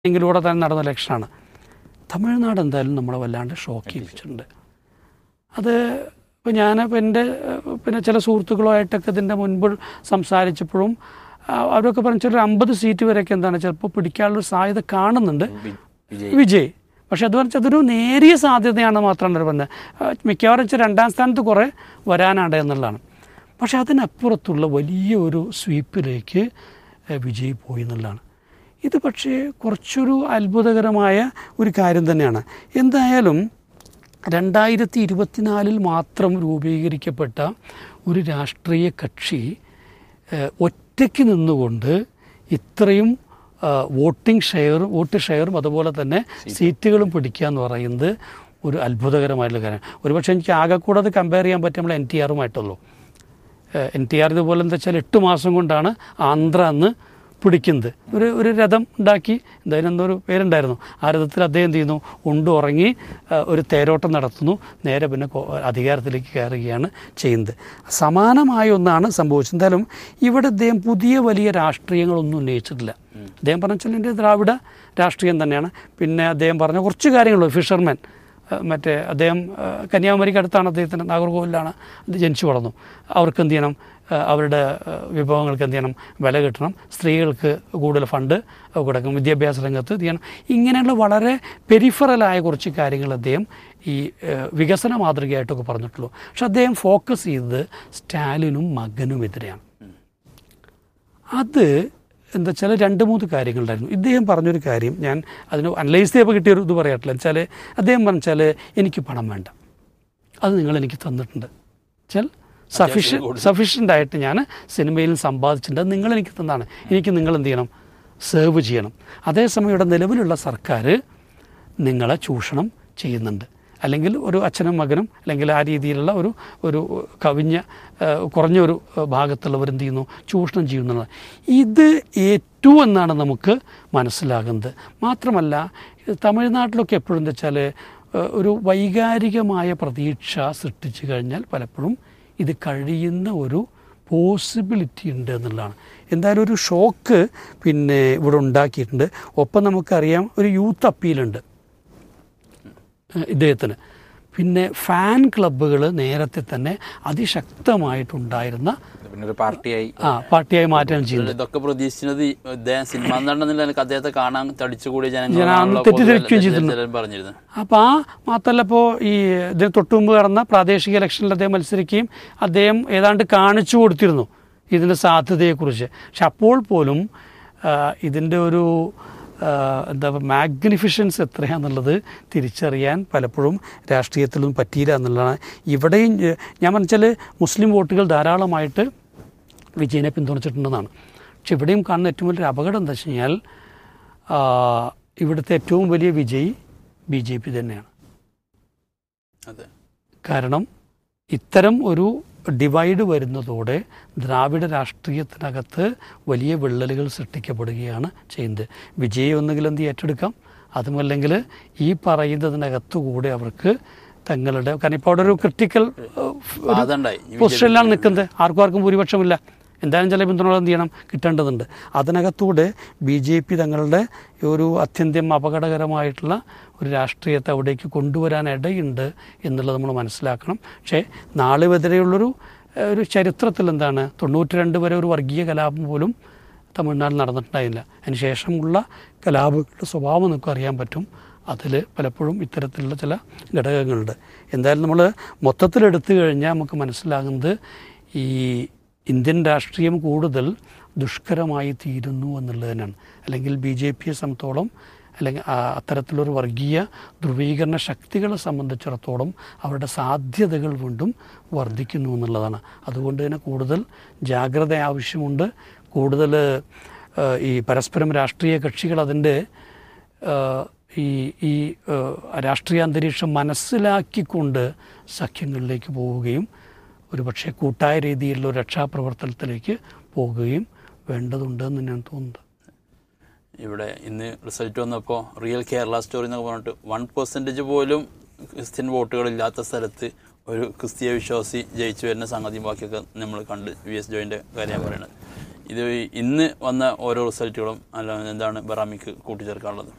എങ്കിലൂടെ തന്നെ നടന്ന ഇലക്ഷനാണ്. തമിഴ്നാട് എന്തായാലും നമ്മളെ വല്ലാണ്ട് ഷോക്ക് ചെയ്യിപ്പിച്ചിട്ടുണ്ട്. അത് ഇപ്പോൾ ഞാനിപ്പോൾ എൻ്റെ പിന്നെ ചില സുഹൃത്തുക്കളുമായിട്ടൊക്കെ ഇതിൻ്റെ മുൻപ് സംസാരിച്ചപ്പോഴും അവരൊക്കെ പറഞ്ഞൊരു 50 സീറ്റ് വരെയൊക്കെ എന്താണ് ചിലപ്പോൾ പിടിക്കാനുള്ളൊരു സാധ്യത കാണുന്നുണ്ട് വിജയ്. പക്ഷെ അത് പറഞ്ഞാൽ അതൊരു നേരിയ സാധ്യതയാണ് മാത്രമാണ് അവർ പറഞ്ഞത്. മിക്കവാറും വെച്ചാൽ 2ാം സ്ഥാനത്ത് കുറേ വരാനാണ് എന്നുള്ളതാണ്. പക്ഷെ അതിനപ്പുറത്തുള്ള വലിയൊരു സ്വീപ്പിലേക്ക് വിജയ് പോയി എന്നുള്ളതാണ്. ഇത് പക്ഷേ കുറച്ചൊരു അത്ഭുതകരമായ ഒരു കാര്യം തന്നെയാണ്. എന്തായാലും 2024 മാത്രം രൂപീകരിക്കപ്പെട്ട ഒരു രാഷ്ട്രീയ കക്ഷി ഒറ്റയ്ക്ക് നിന്നുകൊണ്ട് ഇത്രയും വോട്ട് ഷെയറും അതുപോലെ തന്നെ സീറ്റുകളും പിടിക്കുക എന്ന് പറയുന്നത് ഒരു അത്ഭുതകരമായിട്ടുള്ള കാര്യമാണ്. ഒരുപക്ഷെ എനിക്ക് ആകെ കൂടെ അത് കമ്പയർ ചെയ്യാൻ പറ്റും നമ്മൾ NTRമായിട്ടുള്ളൂ. NTR ഇതുപോലെ എന്താ വെച്ചാൽ 8 മാസം കൊണ്ടാണ് ആന്ധ്ര അന്ന് പിടിക്കുന്നത്. ഒരു രഥം ഉണ്ടാക്കി, എന്തായാലും എന്തോരു പേരുണ്ടായിരുന്നു, ആ രഥത്തിൽ അദ്ദേഹം എന്ത് ചെയ്യുന്നു, ഉറങ്ങി ഒരു തേരോട്ടം നടത്തുന്നു, നേരെ പിന്നെ അധികാരത്തിലേക്ക് കയറുകയാണ് ചെയ്യുന്നത്. സമാനമായ ഒന്നാണ് സംഭവിച്ചത്. എന്തായാലും ഇവിടെ അദ്ദേഹം പുതിയ വലിയ രാഷ്ട്രീയങ്ങളൊന്നും ഉന്നയിച്ചിട്ടില്ല. അദ്ദേഹം പറഞ്ഞാൽ എൻ്റെ ദ്രാവിഡ രാഷ്ട്രീയം തന്നെയാണ്. പിന്നെ അദ്ദേഹം പറഞ്ഞ കുറച്ച് കാര്യങ്ങളുള്ളൂ. ഫിഷർമാൻ, മറ്റേ അദ്ദേഹം കന്യാകുമാരിക്ക് അടുത്താണ്, അദ്ദേഹത്തിൻ്റെ നാഗർകോവിലാണ് ജനിച്ചു വളർന്നു. അവർക്ക് എന്ത് ചെയ്യണം, അവരുടെ വിഭവങ്ങൾക്ക് എന്ത് ചെയ്യണം, വില കിട്ടണം, സ്ത്രീകൾക്ക് കൂടുതൽ ഫണ്ട് കൊടുക്കണം, വിദ്യാഭ്യാസ രംഗത്ത് എന്ത് ചെയ്യണം, ഇങ്ങനെയുള്ള വളരെ പെരിഫറലായ കുറച്ച് കാര്യങ്ങൾ അദ്ദേഹം ഈ വികസന മാതൃകയായിട്ടൊക്കെ പറഞ്ഞിട്ടുള്ളൂ. പക്ഷെ അദ്ദേഹം ഫോക്കസ് ചെയ്തത് സ്റ്റാലിനും മകനുമെതിരെയാണ്. അത് എന്താ വെച്ചാൽ 2-3 കാര്യങ്ങളുണ്ടായിരുന്നു. ഇദ്ദേഹം പറഞ്ഞൊരു കാര്യം ഞാൻ അതിന് അനലൈസ് ചെയ്തപ്പോൾ കിട്ടിയൊരു ഇത് പറയാട്ടില്ല. വെച്ചാൽ അദ്ദേഹം പറഞ്ഞാൽ എനിക്ക് പണം വേണ്ട, അത് നിങ്ങളെനിക്ക് തന്നിട്ടുണ്ട്, വെച്ചാൽ സഫീഷ്യൻ്റായിട്ട് ഞാൻ സിനിമയിൽ സമ്പാദിച്ചിട്ടുണ്ട്, നിങ്ങളെനിക്ക് തന്നാണ്, എനിക്ക് നിങ്ങൾ എന്ത് ചെയ്യണം, സേർവ് ചെയ്യണം. അതേസമയം ഇവിടെ നിലവിലുള്ള സർക്കാർ നിങ്ങളെ ചൂഷണം ചെയ്യുന്നുണ്ട്, അല്ലെങ്കിൽ ഒരു അച്ഛനും മകനും അല്ലെങ്കിൽ ആ രീതിയിലുള്ള ഒരു കവിഞ്ഞ കുറഞ്ഞൊരു ഭാഗത്തുള്ളവർ എന്ത് ചെയ്യുന്നു, ചൂഷണം ചെയ്യുന്നുള്ളത്. ഇത് ഏറ്റവും എന്നാണ് നമുക്ക് മനസ്സിലാകുന്നത്. മാത്രമല്ല തമിഴ്നാട്ടിലൊക്കെ എപ്പോഴും എന്താ വെച്ചാൽ ഒരു വൈകാരികമായ പ്രതീക്ഷ സൃഷ്ടിച്ചു കഴിഞ്ഞാൽ പലപ്പോഴും ഇത് കഴിയുന്ന ഒരു പോസിബിലിറ്റി ഉണ്ട് എന്നുള്ളതാണ്. എന്തായാലും ഒരു ഷോക്ക് പിന്നെ ഇവിടെ ഉണ്ടാക്കിയിട്ടുണ്ട്. ഒപ്പം നമുക്കറിയാം ഒരു യൂത്ത് അപ്പീലുണ്ട് ഇദ്ദേഹത്തിന്. പിന്നെ ഫാൻ ക്ലബ്ബുകൾ നേരത്തെ തന്നെ അതിശക്തമായിട്ടുണ്ടായിരുന്ന പാർട്ടിയായി മാറ്റാൻ ചെയ്യുന്നത്. ഇതൊക്കെ പ്രതീക്ഷിച്ചത് സിനിമ അദ്ദേഹത്തെ കാണാൻ തടിച്ചുകൂടിയ തെറ്റിദ്ധരിക്കുകയും ചെയ്തിരുന്നു. അപ്പോൾ മാത്രമല്ല, ഇപ്പോൾ ഈ ഇതിന് തൊട്ടു മുമ്പ് നടന്ന പ്രാദേശിക ഇലക്ഷനിൽ അദ്ദേഹം മത്സരിക്കുകയും അദ്ദേഹം ഏതാണ്ട് കാണിച്ചു കൊടുത്തിരുന്നു ഇതിൻ്റെ സാധ്യതയെക്കുറിച്ച്. പക്ഷെ അപ്പോൾ പോലും ഇതിൻ്റെ ഒരു എന്താ മാഗ്നിഫിഷൻസ് എത്രയാണെന്നുള്ളത് തിരിച്ചറിയാൻ പലപ്പോഴും രാഷ്ട്രീയത്തിലൊന്നും പറ്റിയില്ല എന്നുള്ളതാണ്. ഇവിടെയും ഞാൻ പറഞ്ഞാൽ മുസ്ലിം വോട്ടുകൾ ധാരാളമായിട്ട് വിജയനെ പിന്തുണച്ചിട്ടുണ്ടെന്നാണ്. പക്ഷെ ഇവിടെയും കാണുന്ന ഏറ്റവും വലിയൊരു അപകടം എന്താ വെച്ച് കഴിഞ്ഞാൽ ഇവിടുത്തെ ഏറ്റവും വലിയ വിജയി BJP തന്നെയാണ്. കാരണം ഇത്തരം ഒരു ഡിവൈഡ് വരുന്നതോടെ ദ്രാവിഡ രാഷ്ട്രീയത്തിനകത്ത് വലിയ വിള്ളലുകൾ സൃഷ്ടിക്കപ്പെടുകയാണ് ചെയ്യുന്നത്. വിജയ് ഒന്നുകിൽ എന്ത് ഏറ്റെടുക്കാം, അതുമല്ലെങ്കിൽ ഈ പറയുന്നതിനകത്തുകൂടെ അവർക്ക് തങ്ങളുടെ, കാരണം ഇപ്പോൾ അവിടെ ഒരു ക്രിട്ടിക്കൽ പൊസിഷനിലാണ് നിൽക്കുന്നത്. ആർക്കും ഭൂരിപക്ഷമില്ല. എന്തായാലും ചില പിന്തുണകൾ എന്ത് ചെയ്യണം, കിട്ടേണ്ടതുണ്ട്. അതിനകത്തൂടെ BJP തങ്ങളുടെ ഒരു അത്യന്തം അപകടകരമായിട്ടുള്ള ഒരു രാഷ്ട്രീയത്തെ അവിടേക്ക് കൊണ്ടുവരാൻ ഇടയുണ്ട് എന്നുള്ളത് നമ്മൾ മനസ്സിലാക്കണം. പക്ഷേ നാളിനെതിരെയുള്ളൊരു ചരിത്രത്തിൽ എന്താണ് 92 വരെ ഒരു വർഗീയ കലാപം പോലും തമിഴ്നാട്ടിൽ നടന്നിട്ടുണ്ടായില്ല. അതിന് ശേഷമുള്ള കലാപങ്ങളുടെ സ്വഭാവം നമുക്ക് അറിയാൻ പറ്റും. അതിൽ പലപ്പോഴും ഇത്തരത്തിലുള്ള ചില ഘടകങ്ങളുണ്ട്. എന്തായാലും നമ്മൾ മൊത്തത്തിലെടുത്തു കഴിഞ്ഞാൽ നമുക്ക് മനസ്സിലാകുന്നത് ഈ ഇന്ത്യൻ രാഷ്ട്രീയം കൂടുതൽ ദുഷ്കരമായി തീരുന്നു എന്നുള്ളത് തന്നെയാണ്. അല്ലെങ്കിൽ BJPയെ സംബന്ധിച്ചോളം, അല്ലെങ്കിൽ അത്തരത്തിലൊരു വർഗീയ ധ്രുവീകരണ ശക്തികളെ സംബന്ധിച്ചിടത്തോളം അവരുടെ സാധ്യതകൾ വീണ്ടും വർദ്ധിക്കുന്നു എന്നുള്ളതാണ്. അതുകൊണ്ട് തന്നെ കൂടുതൽ ജാഗ്രത ആവശ്യമുണ്ട്. കൂടുതൽ ഈ പരസ്പരം രാഷ്ട്രീയ കക്ഷികൾ അതിൻ്റെ ഈ രാഷ്ട്രീയ അന്തരീക്ഷം മനസ്സിലാക്കിക്കൊണ്ട് സഖ്യങ്ങളിലേക്ക് പോവുകയും ഒരുപക്ഷെ കൂട്ടായ രീതിയിലുള്ള ഒരു രക്ഷാപ്രവർത്തനത്തിലേക്ക് പോകുകയും വേണ്ടതുണ്ടെന്ന് തന്നെയാണ് തോന്നുന്നത്. ഇവിടെ ഇന്ന് റിസൾട്ട് വന്നപ്പോൾ റിയൽ കേരള സ്റ്റോറി എന്നൊക്കെ പറഞ്ഞിട്ട് 1% പോലും ക്രിസ്ത്യൻ വോട്ടുകളില്ലാത്ത സ്ഥലത്ത് ഒരു ക്രിസ്തീയ വിശ്വാസി ജയിച്ചു വരുന്ന സംഗതി ബാക്കിയൊക്കെ നമ്മൾ കണ്ട് VS ജോയിൻ്റെ കാര്യം പറയുന്നത്. ഇത് ഇന്ന് വന്ന ഓരോ റിസൾട്ടുകളും അല്ല എന്താണ് ബറാമിക്ക് കൂട്ടിച്ചേർക്കാനുള്ളത്?